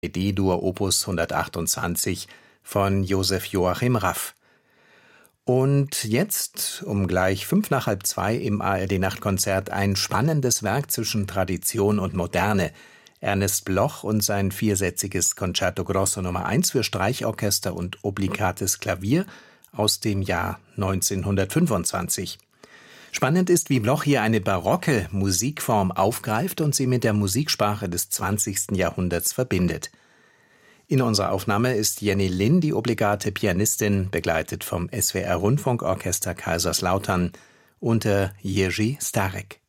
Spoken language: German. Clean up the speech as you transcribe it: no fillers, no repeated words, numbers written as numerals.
D-Dur Opus 128 von Josef Joachim Raff. Und jetzt, um gleich 1:55 im ARD-Nachtkonzert, ein spannendes Werk zwischen Tradition und Moderne. Ernest Bloch und sein viersätziges Concerto Grosso Nummer 1 für Streichorchester und obligates Klavier aus dem Jahr 1925. Spannend ist, wie Bloch hier eine barocke Musikform aufgreift und sie mit der Musiksprache des 20. Jahrhunderts verbindet. In unserer Aufnahme ist Jenny Lind die obligate Pianistin, begleitet vom SWR Rundfunkorchester Kaiserslautern unter Jerzy Starek.